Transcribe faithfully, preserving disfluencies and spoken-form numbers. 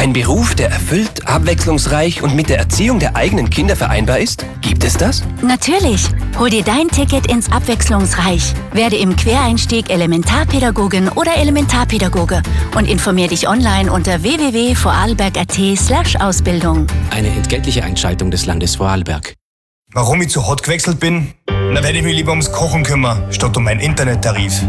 Ein Beruf, der erfüllt, abwechslungsreich und mit der Erziehung der eigenen Kinder vereinbar ist? Gibt es das? Natürlich. Hol dir dein Ticket ins Abwechslungsreich. Werde im Quereinstieg Elementarpädagogin oder Elementarpädagoge und informier dich online unter w w w punkt vorarlberg punkt a t slash Ausbildung. Eine entgeltliche Einschaltung des Landes Vorarlberg. Warum ich zu hot gewechselt bin? Da werde ich mich lieber ums Kochen kümmern, statt um meinen Internettarif.